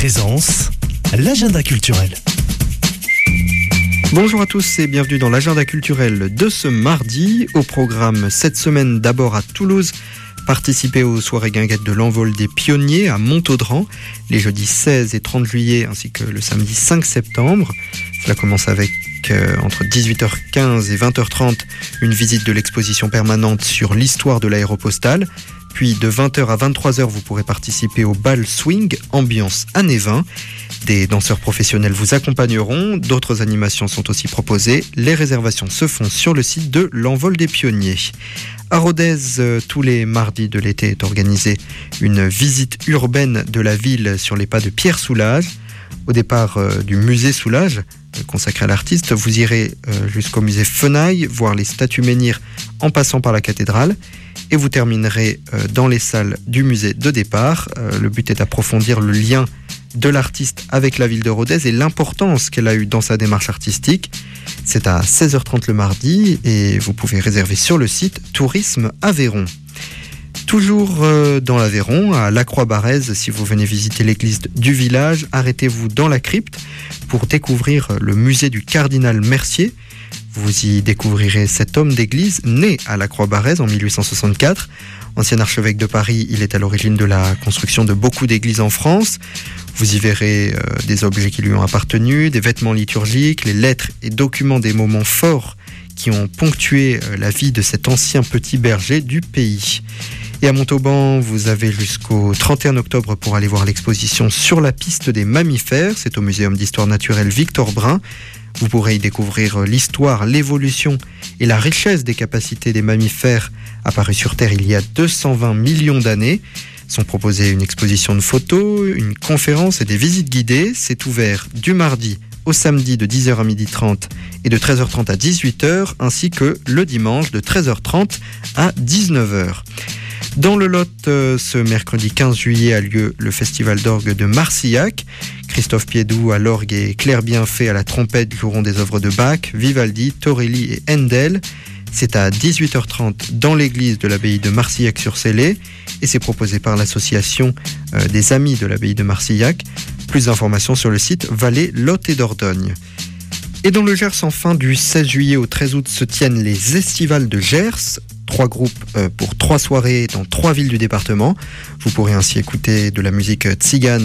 Présence, l'agenda culturel. Bonjour à tous et bienvenue dans l'agenda culturel de ce mardi. Au programme cette semaine, d'abord à Toulouse, participez aux soirées guinguettes de l'envol des pionniers à Montaudran, les jeudis 16 et 30 juillet ainsi que le samedi 5 septembre. Cela commence avec entre 18h15 et 20h30 une visite de l'exposition permanente sur l'histoire de l'aéropostale. Puis de 20h à 23h, vous pourrez participer au bal swing, ambiance années 20. Des danseurs professionnels vous accompagneront, d'autres animations sont aussi proposées. Les réservations se font sur le site de l'Envol des Pionniers. À Rodez, tous les mardis de l'été est organisée une visite urbaine de la ville sur les pas de Pierre Soulages. Au départ du musée Soulages, consacré à l'artiste, vous irez jusqu'au musée Fenaille, voir les statues menhirs en passant par la cathédrale. Et vous terminerez dans les salles du musée de départ. Le but est d'approfondir le lien de l'artiste avec la ville de Rodez et l'importance qu'elle a eue dans sa démarche artistique. C'est à 16h30 le mardi et vous pouvez réserver sur le site Tourisme Aveyron. Toujours dans l'Aveyron, à Lacroix-Barrez, si vous venez visiter l'église du village, arrêtez-vous dans la crypte pour découvrir le musée du cardinal Mercier. Vous y découvrirez cet homme d'église né à Lacroix-Barrez en 1864. Ancien archevêque de Paris, il est à l'origine de la construction de beaucoup d'églises en France. Vous y verrez des objets qui lui ont appartenu, des vêtements liturgiques, les lettres et documents des moments forts qui ont ponctué la vie de cet ancien petit berger du pays. Et à Montauban, vous avez jusqu'au 31 octobre pour aller voir l'exposition sur la piste des mammifères. C'est au Muséum d'histoire naturelle Victor Brun. Vous pourrez y découvrir l'histoire, l'évolution et la richesse des capacités des mammifères apparus sur Terre il y a 220 millions d'années. Sont proposées une exposition de photos, une conférence et des visites guidées. C'est ouvert du mardi au samedi de 10h à 12h30 et de 13h30 à 18h, ainsi que le dimanche de 13h30 à 19h. Dans le Lot, ce mercredi 15 juillet a lieu le festival d'orgue de Marcillac. Christophe Piédoux à l'orgue et Claire Bienfait à la trompette joueront des œuvres de Bach, Vivaldi, Torelli et Handel. C'est à 18h30 dans l'église de l'abbaye de Marcillac-sur-Célé et c'est proposé par l'association des Amis de l'abbaye de Marcillac. Plus d'informations sur le site Vallée Lot et Dordogne. Et dans le Gers, enfin, du 16 juillet au 13 août se tiennent les Estivales de Gers. 3 groupes pour 3 soirées dans 3 villes du département. Vous pourrez ainsi écouter de la musique tzigane